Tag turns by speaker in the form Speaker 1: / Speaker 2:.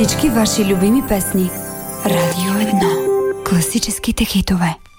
Speaker 1: всички ваши любими песни. Радио 1. Класическите хитове.